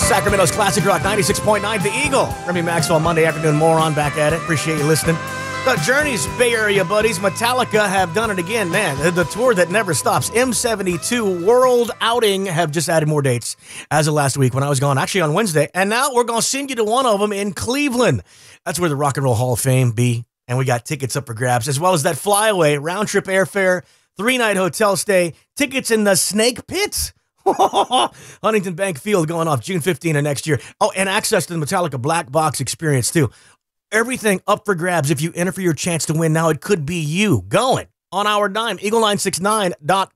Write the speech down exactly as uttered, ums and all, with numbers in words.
Sacramento's Classic Rock ninety-six point nine, The Eagle. Remy Maxwell, Monday afternoon moron, back at it. Appreciate you listening. The Journey's Bay Area buddies, Metallica, have done it again. Man, the tour that never stops. M seventy-two World Outing have just added more dates as of last week when I was gone, actually on Wednesday. And now we're going to send you to one of them in Cleveland. That's where the Rock and Roll Hall of Fame be. And we got tickets up for grabs, as well as that flyaway, round-trip airfare, three-night hotel stay, tickets in the Snake Pit. Huntington Bank Field going off June fifteenth of next year. Oh, and access to the Metallica Black Box experience, too. Everything up for grabs. If you enter for your chance to win now, it could be you going on our dime, eagle nine six nine dot